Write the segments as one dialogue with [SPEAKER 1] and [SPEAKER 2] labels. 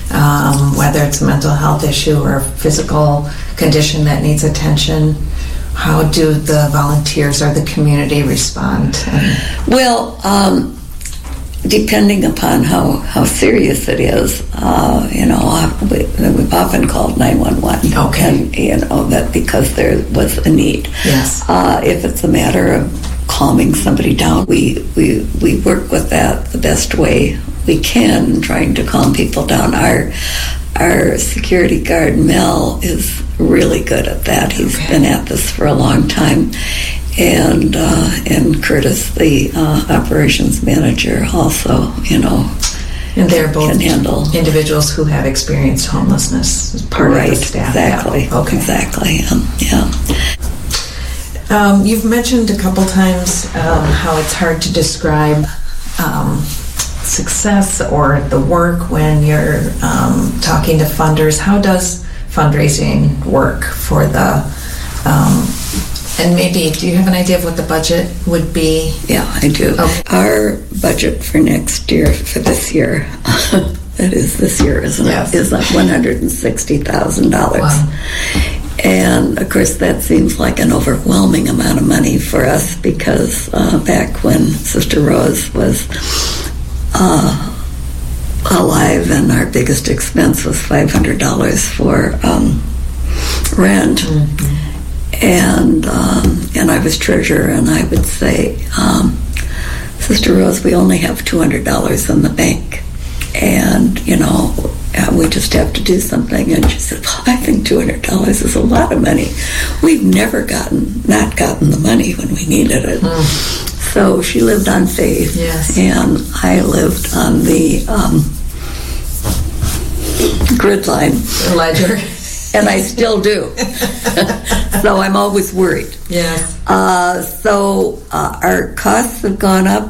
[SPEAKER 1] whether it's a mental health issue or a physical condition that needs attention, how do the volunteers or the community respond?
[SPEAKER 2] Well, depending upon how serious it is, we've often called 911.
[SPEAKER 1] Okay.
[SPEAKER 2] And, that because there was a need.
[SPEAKER 1] Yes.
[SPEAKER 2] If it's a matter of calming somebody down, we work with that the best way we can, trying to calm people down. Our security guard, Mel, is really good at that. He's been at this for a long time. And Curtis, the operations manager, also,
[SPEAKER 1] and they're both
[SPEAKER 2] can handle
[SPEAKER 1] individuals who have experienced homelessness as part of the staff.
[SPEAKER 2] Exactly.
[SPEAKER 1] Yeah. Okay.
[SPEAKER 2] Exactly.
[SPEAKER 1] You've mentioned a couple times how it's hard to describe success or the work when you're talking to funders. How does fundraising work for the and maybe, do you have an idea of what the budget would be?
[SPEAKER 2] Yeah, I do.
[SPEAKER 1] Okay.
[SPEAKER 2] Our budget for next year, for this year, that is this year, isn't it? Is like $160,000.
[SPEAKER 1] Wow.
[SPEAKER 2] And of course, that seems like an overwhelming amount of money for us, because back when Sister Rose was alive, and our biggest expense was $500 for rent. Mm-hmm. And I was treasurer, and I would say, Sister Rose, we only have $200 in the bank, and we just have to do something. And she said, well, I think $200 is a lot of money. We've never not gotten the money when we needed it. So she lived on faith, and I lived on the grid line.
[SPEAKER 1] The ledger.
[SPEAKER 2] And I still do. So I'm always worried.
[SPEAKER 1] Yes.
[SPEAKER 2] So our costs have gone up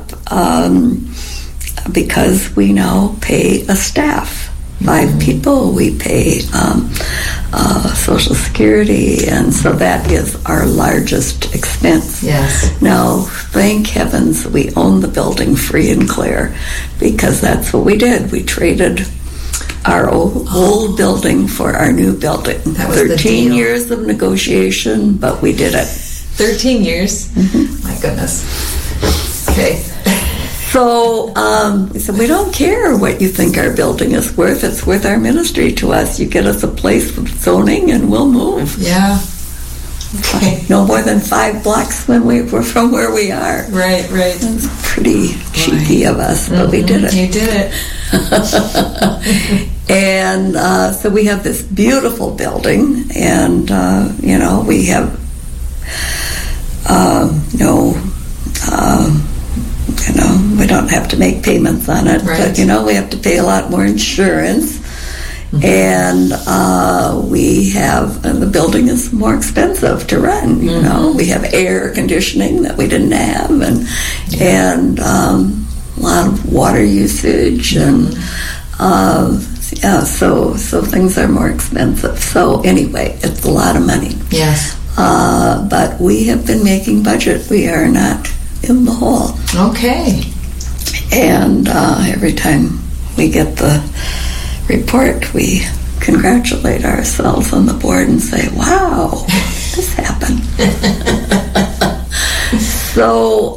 [SPEAKER 2] because we now pay a staff. 5 people. We pay Social Security, and so that is our largest expense.
[SPEAKER 1] Yes.
[SPEAKER 2] Now, thank heavens we own the building free and clear, because that's what we did. We traded our old building for our new building.
[SPEAKER 1] That was
[SPEAKER 2] 13 years of negotiation, but we did it.
[SPEAKER 1] 13 years? Mm-hmm. My goodness. Okay.
[SPEAKER 2] So we said, we don't care what you think our building is worth. It's worth our ministry to us. You get us a place with zoning and we'll move.
[SPEAKER 1] Yeah. Okay.
[SPEAKER 2] No more than 5 blocks from where we are.
[SPEAKER 1] Right.
[SPEAKER 2] It's pretty cheeky of us, but we did it.
[SPEAKER 1] You did
[SPEAKER 2] it. And so we have this beautiful building, and we have we don't have to make payments on it,
[SPEAKER 1] right.
[SPEAKER 2] But we have to pay a lot more insurance. And we have, the building is more expensive to run, We have air conditioning that we didn't have, and a lot of water usage, and so things are more expensive. So anyway, it's a lot of money.
[SPEAKER 1] Yes.
[SPEAKER 2] But we have been making budget. We are not in the hole.
[SPEAKER 1] Okay.
[SPEAKER 2] And every time we get the report, we congratulate ourselves on the board and say, wow, this happened. So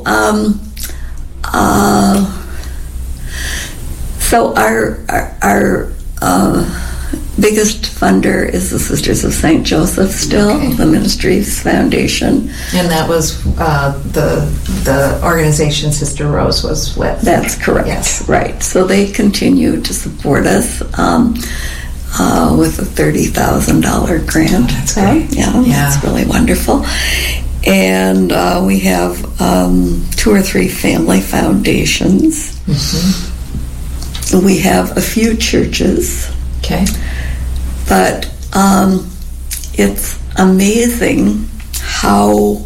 [SPEAKER 2] our biggest funder is the Sisters of St. Joseph still, the Ministries Foundation.
[SPEAKER 1] And that was the organization Sister Rose was with.
[SPEAKER 2] That's correct.
[SPEAKER 1] Yes.
[SPEAKER 2] Right. So they continue to support us with a $30,000 grant.
[SPEAKER 1] That's great.
[SPEAKER 2] Yeah, that's really wonderful. And we have 2 or 3 family foundations. Mm-hmm. We have a few churches.
[SPEAKER 1] Okay.
[SPEAKER 2] But it's amazing how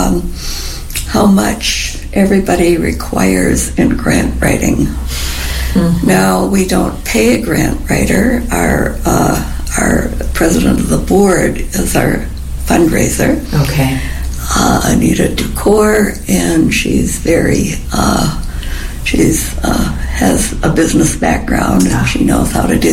[SPEAKER 2] much everybody requires in grant writing. Mm-hmm. Now, we don't pay a grant writer. Our president of the board is our fundraiser.
[SPEAKER 1] Okay.
[SPEAKER 2] Anita Ducour, and she's very has a business background, and she knows how to do